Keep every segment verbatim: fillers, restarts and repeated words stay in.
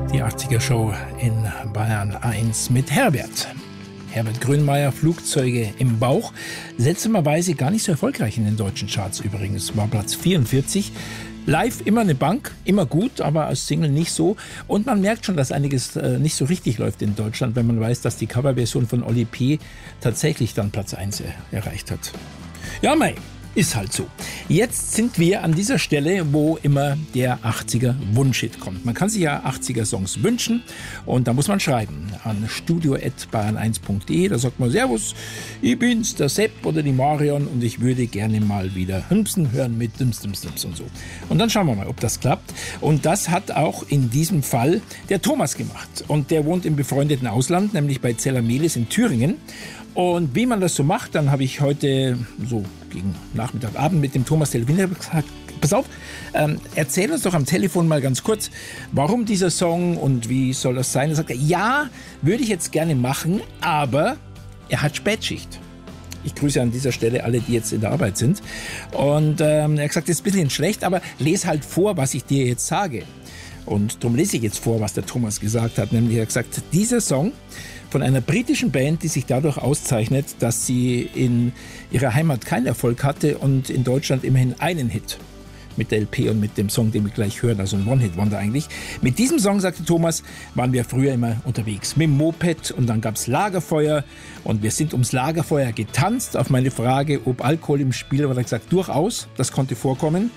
Die achtziger Show in Bayern eins mit Herbert. Herbert Grönemeyer, Flugzeuge im Bauch. Seltsamerweise gar nicht so erfolgreich in den deutschen Charts übrigens. War Platz vierundvierzig. Live immer eine Bank, immer gut, aber als Single nicht so. Und man merkt schon, dass einiges äh, nicht so richtig läuft in Deutschland, wenn man weiß, dass die Coverversion von Oli P. tatsächlich dann Platz eins er erreicht hat. Ja, mei. Ist halt so. Jetzt sind wir an dieser Stelle, wo immer der achtziger Wunschhit kommt. Man kann sich ja achtziger Songs wünschen und da muss man schreiben an studio at bayern eins punkt de. Da sagt man: Servus, ich bin's, der Sepp oder die Marion und ich würde gerne mal wieder Hümpsen hören mit Dims, Dims, Dims und so. Und dann schauen wir mal, ob das klappt. Und das hat auch in diesem Fall der Thomas gemacht. Und der wohnt im befreundeten Ausland, nämlich bei Zellermelis in Thüringen. Und wie man das so macht, dann habe ich heute so gegen Nachmittag, Abend mit dem Thomas telefoniert, gesagt: Pass auf, ähm, erzähl uns doch am Telefon mal ganz kurz, warum dieser Song und wie soll das sein? Er sagt: Ja, würde ich jetzt gerne machen, aber er hat Spätschicht. Ich grüße an dieser Stelle alle, die jetzt in der Arbeit sind. Und ähm, er hat gesagt, das ist ein bisschen schlecht, aber lese halt vor, was ich dir jetzt sage. Und darum lese ich jetzt vor, was der Thomas gesagt hat. Nämlich er hat gesagt, dieser Song von einer britischen Band, die sich dadurch auszeichnet, dass sie in ihrer Heimat keinen Erfolg hatte und in Deutschland immerhin einen Hit mit der L P und mit dem Song, den wir gleich hören, also ein One-Hit-Wonder eigentlich. Mit diesem Song, sagte Thomas, waren wir früher immer unterwegs mit dem Moped und dann gab's Lagerfeuer und wir sind ums Lagerfeuer getanzt. Auf meine Frage, ob Alkohol im Spiel war, hat er gesagt, durchaus, das konnte vorkommen.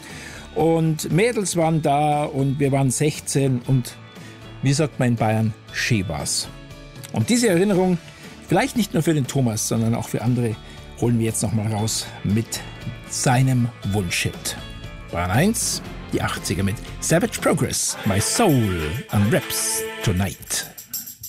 Und Mädels waren da und wir waren sechzehn und wie sagt man in Bayern, schön war's. Und diese Erinnerung, vielleicht nicht nur für den Thomas, sondern auch für andere, holen wir jetzt nochmal raus mit seinem Wunschhit. Bayern eins, die achtziger mit Savage Progress, My Soul Unwraps Tonight.